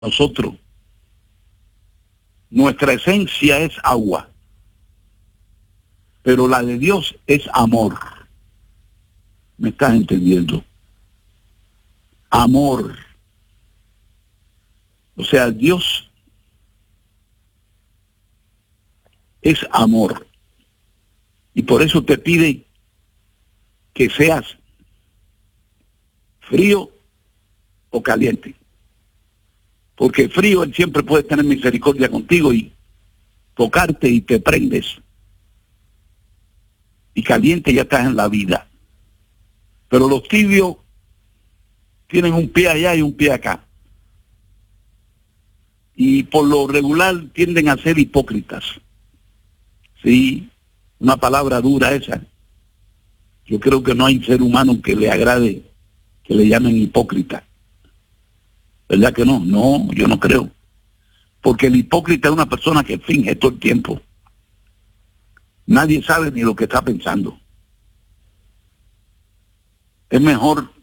nosotros. Nuestra esencia es agua, pero la de Dios es amor. ¿Me estás entendiendo? Amor. O sea, Dios es amor. Y por eso te pide que seas frío o caliente. Porque frío, Él siempre puede tener misericordia contigo y tocarte y te prendes. Y caliente ya estás en la vida. Pero los tibios tienen un pie allá y un pie acá. Y por lo regular tienden a ser hipócritas. Sí, una palabra dura esa. Yo creo que no hay ser humano que le agrade que le llamen hipócrita. ¿Verdad que no? No, yo no creo. Porque el hipócrita es una persona que finge todo el tiempo. Nadie sabe ni lo que está pensando. Es mejor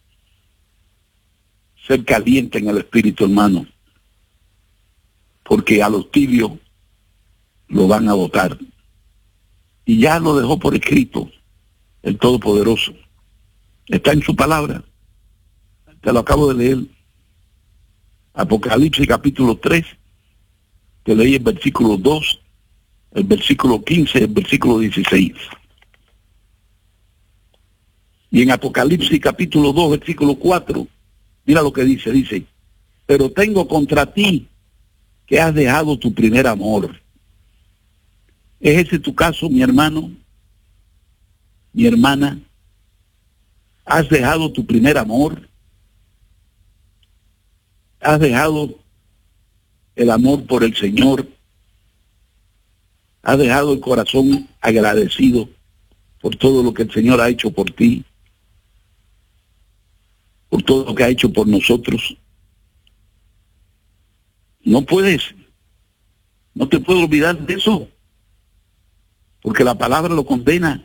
ser caliente en el espíritu, hermano. Porque a los tibios lo van a botar. Y ya lo dejó por escrito el Todopoderoso. Está en su palabra. Te lo acabo de leer. Apocalipsis capítulo 3. Te leí el versículo 2, el versículo 15, el versículo 16. Y en Apocalipsis capítulo 2, versículo 4, mira lo que dice, pero tengo contra ti que has dejado tu primer amor. ¿Es ese tu caso, mi hermano? Mi hermana, ¿has dejado tu primer amor? ¿Has dejado el amor por el Señor? ¿Has dejado el corazón agradecido por todo lo que el Señor ha hecho por ti? Por todo lo que ha hecho por nosotros. No te puedes olvidar de eso, porque la palabra lo condena.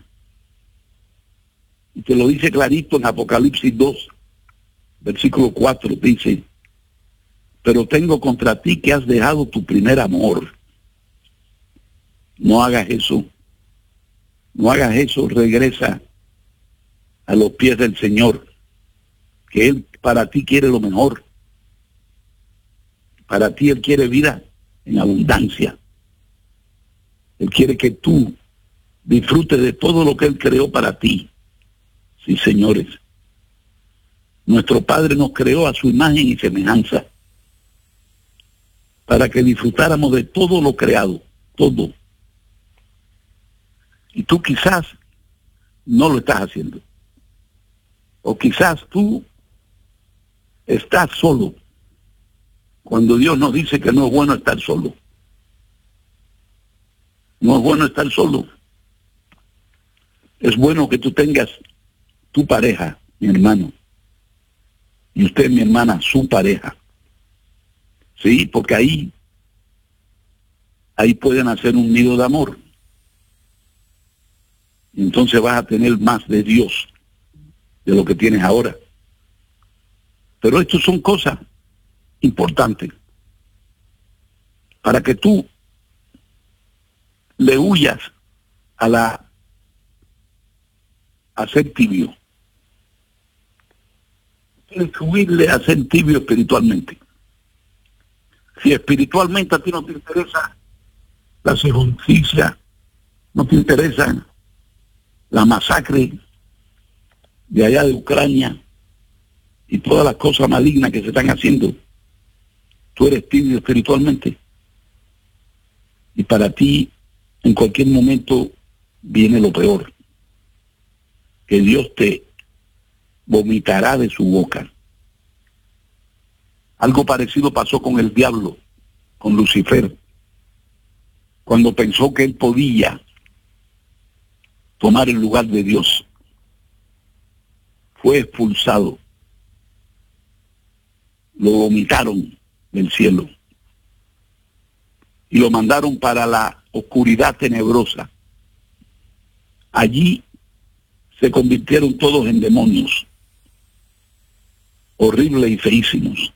Y te lo dice clarito en Apocalipsis 2, versículo 4, dice, pero tengo contra ti que has dejado tu primer amor. No hagas eso. No hagas eso, regresa a los pies del Señor, que Él para ti quiere lo mejor. Para ti Él quiere vida en abundancia. Él quiere que tú disfrutes de todo lo que Él creó para ti. Sí, señores. Nuestro Padre nos creó a su imagen y semejanza para que disfrutáramos de todo lo creado, todo. Y tú quizás no lo estás haciendo. O quizás tú estás solo, cuando Dios nos dice que no es bueno estar solo. No es bueno estar solo. Es bueno que tú tengas tu pareja, mi hermano. Y usted, mi hermana, su pareja. Sí, porque ahí pueden hacer un nido de amor. Entonces vas a tener más de Dios de lo que tienes ahora. Pero estas son cosas importantes para que tú le huyas a ser tibio. Tienes que huirle a ser tibio espiritualmente. Si espiritualmente a ti no te interesa la injusticia, no te interesa la masacre de allá de Ucrania y todas las cosas malignas que se están haciendo, tú eres tibio espiritualmente. Y para ti, en cualquier momento, viene lo peor. Que Dios te vomitará de su boca. Algo parecido pasó con el diablo, con Lucifer, cuando pensó que él podía tomar el lugar de Dios. Fue expulsado. Lo vomitaron del cielo y lo mandaron para la oscuridad tenebrosa. Allí se convirtieron todos en demonios, horribles y feísimos.